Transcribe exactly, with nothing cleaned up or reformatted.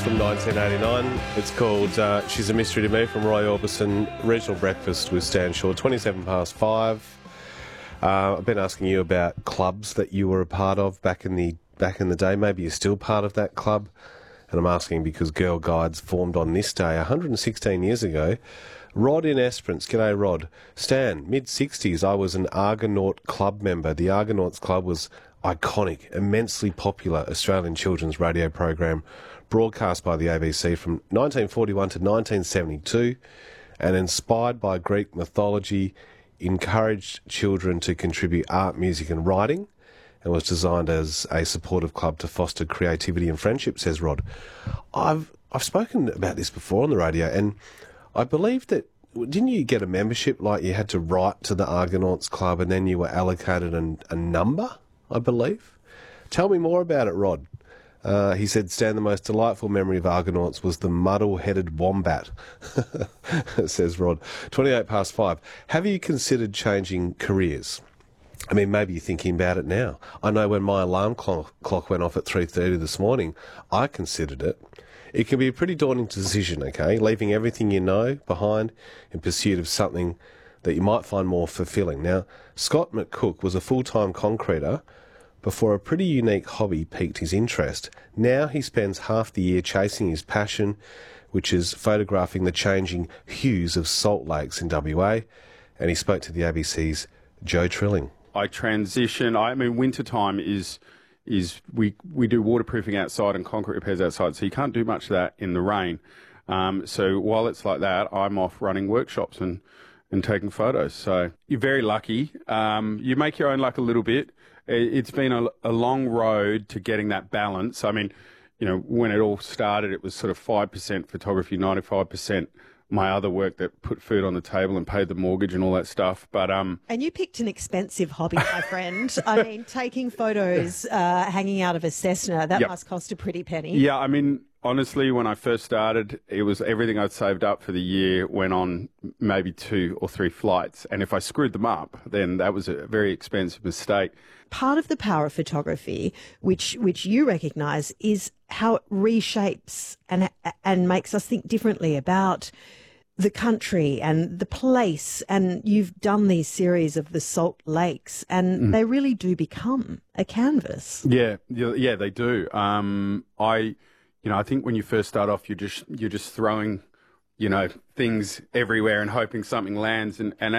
It's from nineteen eighty-nine. It's called uh, She's a Mystery to Me from Roy Orbison. Regional Breakfast with Stan Shaw. twenty-seven past five. Uh, I've been asking you about clubs that you were a part of back in the back in the day. Maybe you're still part of that club. And I'm asking because Girl Guides formed on this day one hundred sixteen years ago. Rod in Esperance. G'day, Rod. Stan, mid-sixties, I was an Argonaut club member. The Argonauts Club was iconic, immensely popular Australian children's radio program broadcast by the A B C from nineteen forty-one to nineteen seventy-two, and inspired by Greek mythology, encouraged children to contribute art, music and writing, and was designed as a supportive club to foster creativity and friendship, says Rod. I've I've spoken about this before on the radio, and I believe that, didn't you get a membership, like you had to write to the Argonauts Club and then you were allocated an, a number, I believe? Tell me more about it, Rod. Uh, he said, Stan, the most delightful memory of Argonauts was the muddle-headed wombat, says Rod. twenty-eight past five. Have you considered changing careers? I mean, maybe you're thinking about it now. I know when my alarm clock, clock went off at three thirty this morning, I considered it. It can be a pretty daunting decision, okay, leaving everything you know behind in pursuit of something that you might find more fulfilling. Now, Scott McCook was a full-time concreter before a pretty unique hobby piqued his interest. Now he spends half the year chasing his passion, which is photographing the changing hues of salt lakes in W A, and he spoke to the A B C's Joe Trilling. I transition. I mean, wintertime is is we we do waterproofing outside and concrete repairs outside, so you can't do much of that in the rain. Um, so while it's like that, I'm off running workshops and, and taking photos. So you're very lucky. Um, you make your own luck a little bit. It, it's been a, a long road to getting that balance. I mean, you know, when it all started, it was sort of five percent photography, ninety-five percent my other work that put food on the table and paid the mortgage and all that stuff. But um, and you picked an expensive hobby, my friend. I mean, taking photos, uh, hanging out of a Cessna, that yep. must cost a pretty penny. Yeah, I mean, honestly, when I first started, it was everything I'd saved up for the year went on maybe two or three flights. And if I screwed them up, then that was a very expensive mistake. Part of the power of photography, which which you recognise, is how it reshapes and and makes us think differently about the country and the place. And you've done these series of the Salt Lakes, and mm. they really do become a canvas. Yeah, yeah, they do. Um, I, you know, I think when you first start off, you're just you're just throwing, you know, things everywhere and hoping something lands. And, and